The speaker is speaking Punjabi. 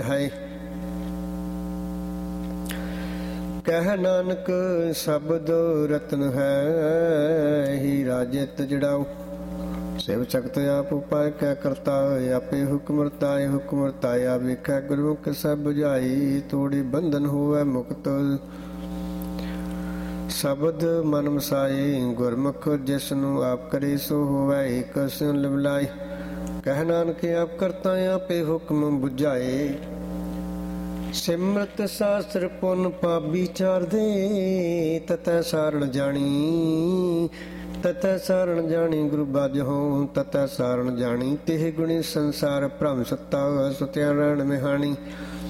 ਹੈ। ਕਹਿ ਨਾਨਕ ਸ਼ਬਦ ਰਤਨ ਹੈ, ਹੀ ਰਾਜਿਤ ਜੜਾਓ। ਸਿਵ ਸ਼ਕਤ ਆਪ ਉਪਾਇ ਕੈ ਕਰਤਾ, ਆਪੇ ਹੁਕਮ ਰਤਾਏ ਹੁਕਮ ਰਤਾਇਆ। ਵੇਖੈ ਗੁਰਮੁਖ ਸਭ ਬੁਝਾਈ, ਤੋੜੀ ਬੰਧਨ ਹੋਵੈ ਮੁਕਤ। ਸ਼ਬਦ ਮਨ ਮਸਾਏ ਗੁਰਮੁਖ, ਜਿਸ ਨੂੰ ਆਪ ਕਰੇ ਸੋ ਹੋਵੈ ਏਕ ਸਿਉ ਲਿਵਲਾਏ। ਕਹਿ ਨਾਨਕ ਆਪ ਕਰਤਾ, ਆਪੇ ਹੁਕਮ ਬੁਝਾਏ। ਸਿਮਰਤ ਸਾਸਤਰ ਪੁੰਨ ਪਾਪ ਵਿਚਾਰਦੇ, ਤਤੈ ਸਾਰਣ ਜਾਣੀ ਤਤੈ ਸਾਰਣ ਜਾਣੀ। ਗੁਰੂ ਬਾਝਹੁ ਤਤੈ ਸਾਰਣ ਜਾਣੀ, ਤਿਹ ਗੁਣੀ ਸੰਸਾਰ ਭ੍ਰਮ ਸੱਤਾ ਸੁਤਿਆ ਰਹਿਣ ਮਿਹਾਣੀ।